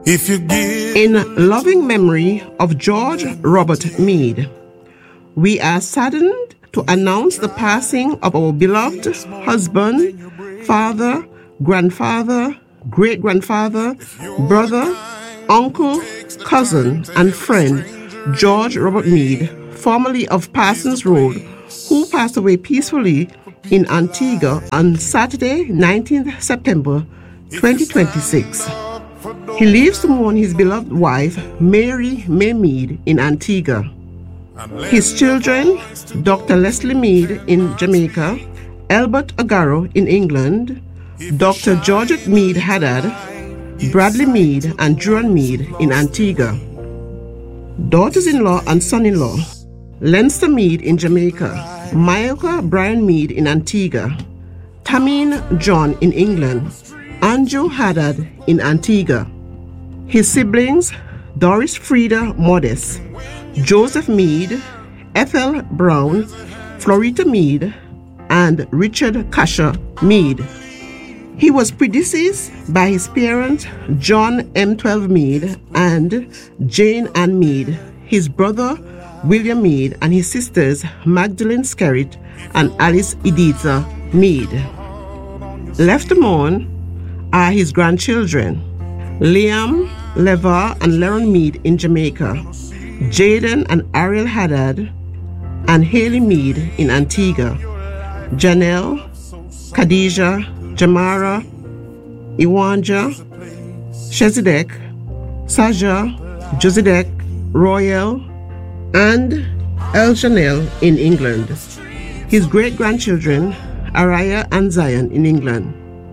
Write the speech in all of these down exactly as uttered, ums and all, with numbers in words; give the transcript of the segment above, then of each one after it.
If you give. In loving memory of George Robert Meade, we are saddened to announce the passing of our beloved husband, father, grandfather, great-grandfather, brother, uncle, cousin, and friend, George Robert Meade, formerly of Parsons Road, who passed away peacefully in Antigua on Saturday, nineteenth September, twenty twenty-six. He leaves to mourn his beloved wife, Mary May Meade, in Antigua. His children, Doctor Leslie Meade in Jamaica, Albert Agaro in England, Doctor Georgette Meade Haddad, Bradley Meade, and Juran Meade in Antigua. Daughters-in-law and son-in-law, Leinster Meade in Jamaica, Myaka Brian Meade in Antigua, Tamine John in England, Andrew Haddad in Antigua. His siblings, Doris Frida Modest, Joseph Meade, Ethel Brown, Florita Meade, and Richard Kasha Meade. He was predeceased by his parents, John M. twelve Meade and Jane Ann Meade, his brother, William Meade, and his sisters, Magdalene Skerritt and Alice Editha Meade. Left to mourn are his grandchildren, Liam, Levar, and Leron Meade in Jamaica, Jaden and Ariel Haddad, and Haley Meade in Antigua, Janelle, Khadijah, Jamara, Iwanja, Shezidek, Saja, Josidek, Royal, and El Janelle in England. His great-grandchildren, Araya and Zion in England.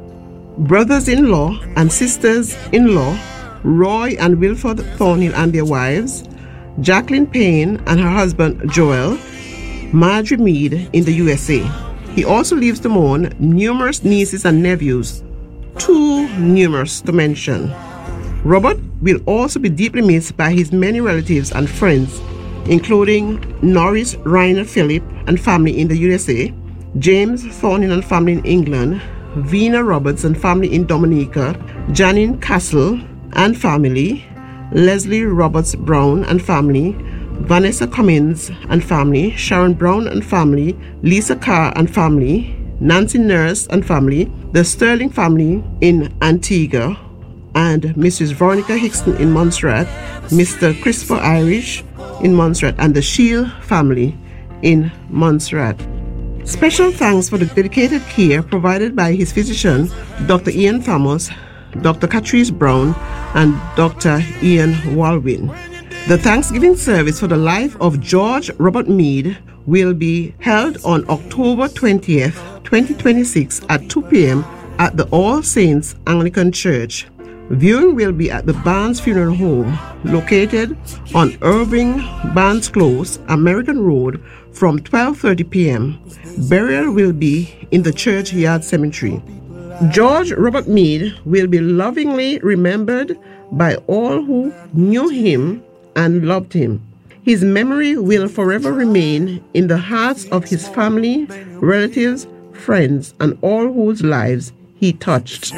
Brothers-in-law and sisters-in-law, Roy and Wilford Thornhill and their wives, Jacqueline Payne and her husband Joel, Marjorie Meade in the U S A. He also leaves to mourn numerous nieces and nephews, too numerous to mention. Robert will also be deeply missed by his many relatives and friends, including Norris Reiner Phillip and family in the U S A, James Thornhill and family in England, Vina Roberts and family in Dominica, Janine Castle and family, Leslie Roberts Brown and family, Vanessa Cummins and family, Sharon Brown and family, Lisa Carr and family, Nancy Nurse and family, the Sterling family in Antigua, and Missus Veronica Hickson in Montserrat, Mister Christopher Irish in Montserrat, and the Shield family in Montserrat. Special thanks for the dedicated care provided by his physician, Doctor Ian Thomas, Doctor Catrice Brown, and Doctor Ian Walwyn. The Thanksgiving service for the life of George Robert Meade will be held on October twentieth, twenty twenty-six at two p.m. at the All Saints Anglican Church. Viewing will be at the Barnes Funeral Home, located on Irving Barnes Close, American Road, from twelve thirty p.m. Burial will be in the Churchyard Cemetery. George Robert Meade will be lovingly remembered by all who knew him and loved him. His memory will forever remain in the hearts of his family, relatives, friends, and all whose lives he touched.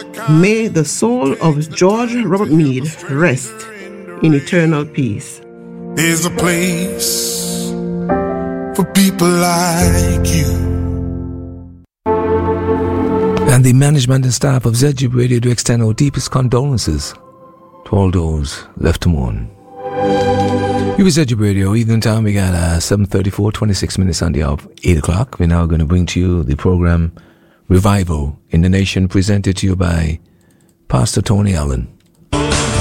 May the soul of George Robert Meade rest in eternal peace. There's a place for people like you. And the management and staff of Z G B Radio do extend our deepest condolences to all those left to mourn. You with Z G B Radio, evening time, we got uh, seven thirty-four, twenty-six minutes on the hour of eight o'clock. We're now going to bring to you the program Revival in the Nation, presented to you by Pastor Tony Allen.